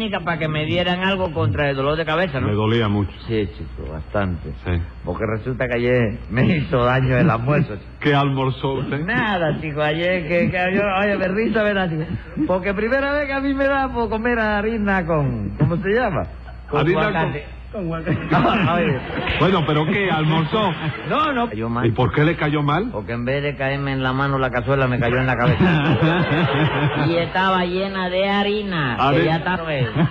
clínica para que me dieran algo contra el dolor de cabeza, ¿no? Le dolía mucho. Sí, chico, bastante. Sí. Porque resulta que ayer me hizo daño el almuerzo, chico. ¿Qué almorzó usted? Nada, chico, ayer que yo, oye, me risa, ¿verdad, chico? Porque primera vez que a mí me da por comer harina con, ¿cómo se llama? Con Harina aguacate. Con aguacate. Oye. Bueno, ¿pero qué? ¿Almorzó? No. Cayó mal. ¿Y por qué le cayó mal? Porque en vez de caerme en la mano la cazuela, me cayó en la cabeza. Y estaba llena de harina. Que ya está.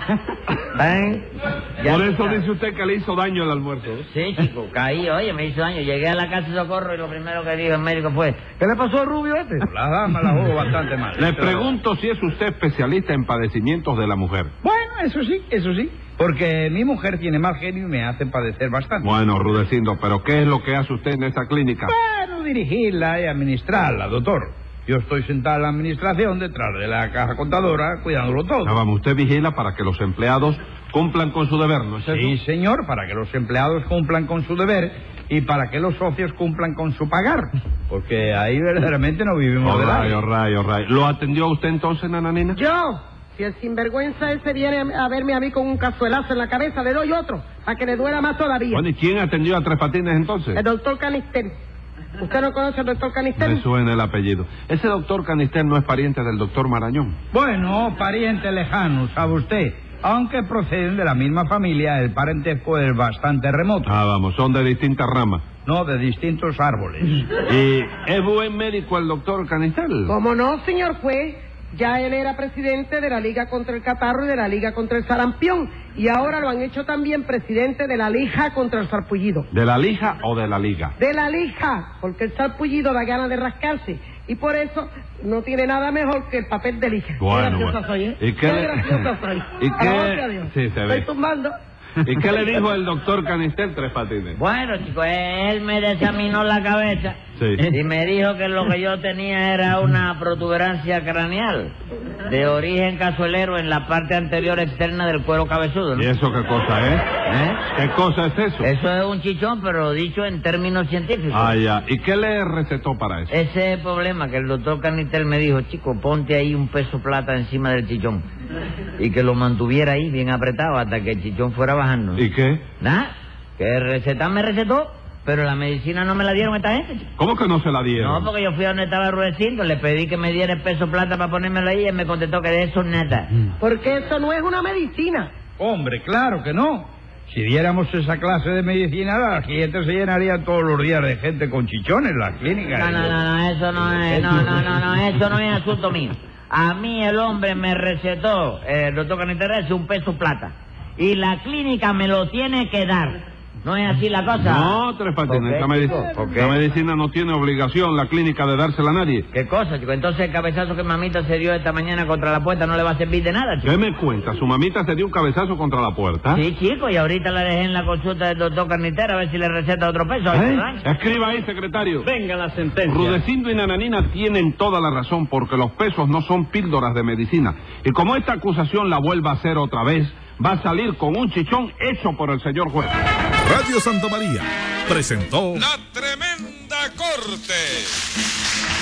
¿Ven? Por eso dice usted que le hizo daño el almuerzo. Sí, chico, caí, oye, me hizo daño. Llegué a la casa de socorro y lo primero que dijo el médico fue: ¿qué le pasó al rubio este? La dama la jugó bastante mal. Le pregunto si es usted especialista en padecimientos de la mujer. Bueno, eso sí. Porque mi mujer tiene mal genio y me hace padecer bastante. Bueno, Rudecindo, ¿pero qué es lo que hace usted en esa clínica? Bueno, dirigirla y administrarla, doctor. Yo estoy sentado en la administración detrás de la caja contadora, cuidándolo todo. Vamos, usted vigila para que los empleados cumplan con su deber, ¿no es eso? Sí, señor, para que los empleados cumplan con su deber y para que los socios cumplan con su pagar. Porque ahí verdaderamente no vivimos de nada. All right. ¿Lo atendió usted entonces, nananina? Yo, si el sinvergüenza ese viene a verme a mí con un cazuelazo en la cabeza, le doy otro, a que le duela más todavía. Bueno, ¿y quién atendió a Tres Patines entonces? El doctor Canister. ¿Usted no conoce al doctor Canister? Me suena el apellido. Ese doctor Canister no es pariente del doctor Marañón. Bueno, pariente lejano, sabe usted. Aunque proceden de la misma familia, el parentesco es bastante remoto. Vamos, son de distintas ramas. No, de distintos árboles. ¿Y es buen médico el doctor Canister? ¿Cómo no, señor juez? Ya él era presidente de la Liga contra el Catarro y de la Liga contra el Sarampión. Y ahora lo han hecho también presidente de la Lija contra el Sarpullido. ¿De la lija o de la liga? De la Lija, porque el Sarpullido da ganas de rascarse. Y por eso no tiene nada mejor que el papel de lija. Bueno, Qué graciosa soy, ¿eh? ¿Y qué graciosa soy. ¿Y qué? Alabado sea Dios. Sí, se ve. Estoy tumbando. ¿Y qué le dijo el doctor Canister Tres Patines? Bueno, chico, él me examinó la cabeza. Sí. Y me dijo que lo que yo tenía era una protuberancia craneal de origen cazuelero en la parte anterior externa del cuero cabezudo, ¿no? ¿Y eso qué cosa es? ¿Qué cosa es eso? Eso es un chichón, pero dicho en términos científicos. Ya. ¿Y qué le recetó para eso? Ese es el problema, que el doctor Canister me dijo: chico, ponte ahí un peso plata encima del chichón. Y que lo mantuviera ahí bien apretado hasta que el chichón fuera bajando. ¿Y qué? Nada, que recetar me recetó, pero la medicina no me la dieron esta gente, chico. ¿Cómo que no se la dieron? No, porque yo fui a donde estaba Rudecindo, le pedí que me diera el peso plata para ponérmelo ahí y él me contestó que de eso nada. Porque eso no es una medicina. Hombre, claro que no. Si diéramos esa clase de medicina, la gente se llenaría todos los días de gente con chichones en las clínicas. No, eso no es, eso no es asunto mío. A mí el hombre me recetó, el doctor Canister, un peso plata. Y la clínica me lo tiene que dar. ¿No es así la cosa? No, Tres Patines, la medicina no tiene obligación, la clínica, de dársela a nadie. ¿Qué cosa, chico? Entonces el cabezazo que mamita se dio esta mañana contra la puerta no le va a servir de nada, chico. ¿Qué me cuenta? ¿Su mamita se dio un cabezazo contra la puerta? Sí, chico, y ahorita la dejé en la consulta del doctor Canister a ver si le receta otro peso. Escriba ahí, secretario. Venga la sentencia. Rudecindo y Nananina tienen toda la razón, porque los pesos no son píldoras de medicina. Y como esta acusación la vuelva a hacer otra vez, va a salir con un chichón hecho por el señor juez. Radio Santa María presentó La Tremenda Corte.